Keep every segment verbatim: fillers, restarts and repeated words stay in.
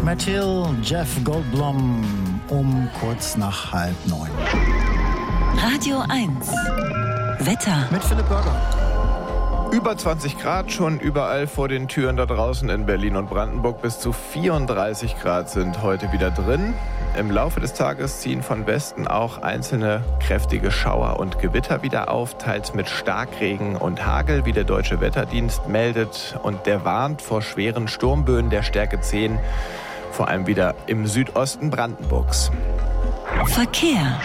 Matt Hill, Jeff Goldblum um kurz nach halb neun. Radio eins. Wetter. Mit Philipp Burger. Über zwanzig Grad schon überall vor den Türen da draußen in Berlin und Brandenburg. Bis zu vierunddreißig Grad sind heute wieder drin. Im Laufe des Tages ziehen von Westen auch einzelne kräftige Schauer und Gewitter wieder auf, teils mit Starkregen und Hagel, wie der Deutsche Wetterdienst meldet. Und der warnt vor schweren Sturmböen der Stärke zehn, vor allem wieder im Südosten Brandenburgs. Verkehr.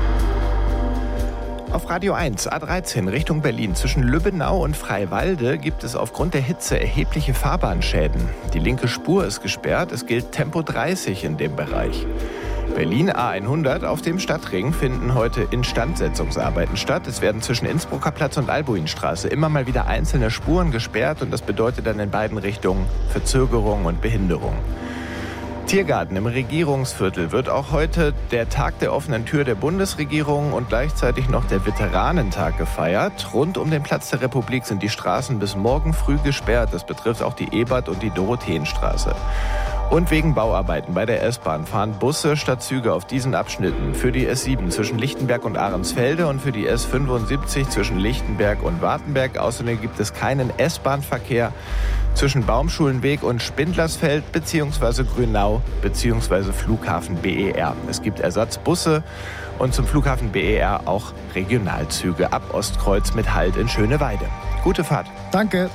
Auf Radio eins, A dreizehn Richtung Berlin. Zwischen Lübbenau und Freiwalde gibt es aufgrund der Hitze erhebliche Fahrbahnschäden. Die linke Spur ist gesperrt, es gilt Tempo dreißig in dem Bereich. Berlin A hundert auf dem Stadtring finden heute Instandsetzungsarbeiten statt. Es werden zwischen Innsbrucker Platz und Albuinstraße immer mal wieder einzelne Spuren gesperrt und das bedeutet dann in beiden Richtungen Verzögerung und Behinderung. Tiergarten im Regierungsviertel wird auch heute der Tag der offenen Tür der Bundesregierung und gleichzeitig noch der Veteranentag gefeiert. Rund um den Platz der Republik sind die Straßen bis morgen früh gesperrt. Das betrifft auch die Ebert- und die Dorotheenstraße. Und wegen Bauarbeiten bei der S-Bahn fahren Busse statt Züge auf diesen Abschnitten. Für die S sieben zwischen Lichtenberg und Ahrensfelde und für die S fünfundsiebzig zwischen Lichtenberg und Wartenberg. Außerdem gibt es keinen S-Bahn-Verkehr zwischen Baumschulenweg und Spindlersfeld bzw. Grünau bzw. Flughafen B E R. Es gibt Ersatzbusse und zum Flughafen B E R auch Regionalzüge ab Ostkreuz mit Halt in Schöneweide. Gute Fahrt. Danke.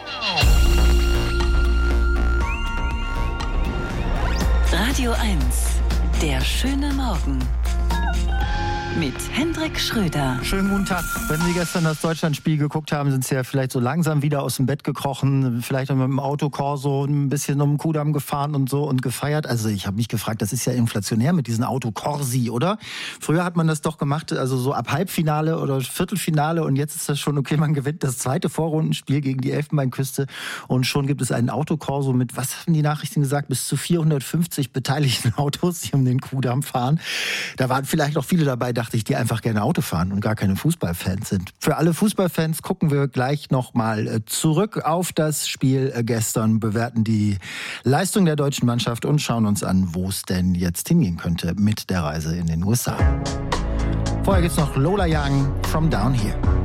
Radio eins. Der schöne Morgen. Mit Hendrik Schröder. Schönen guten Tag. Wenn Sie gestern das Deutschlandspiel geguckt haben, sind Sie ja vielleicht so langsam wieder aus dem Bett gekrochen, vielleicht auch mit dem Autokorso ein bisschen um den Kudamm gefahren und so und gefeiert. Also ich habe mich gefragt, das ist ja inflationär mit diesen Autokorsi, oder? Früher hat man das doch gemacht, also so ab Halbfinale oder Viertelfinale und jetzt ist das schon okay, man gewinnt das zweite Vorrundenspiel gegen die Elfenbeinküste und schon gibt es einen Autokorso mit, was haben die Nachrichten gesagt, bis zu vierhundertfünfzig beteiligten Autos, die um den Kudamm fahren. Da waren vielleicht auch viele dabei, dachte ich, die einfach gerne Auto fahren und gar keine Fußballfans sind. Für alle Fußballfans gucken wir gleich nochmal zurück auf das Spiel gestern, bewerten die Leistung der deutschen Mannschaft und schauen uns an, wo es denn jetzt hingehen könnte mit der Reise in den U S A. Vorher gibt's noch Lola Young, From Down Here.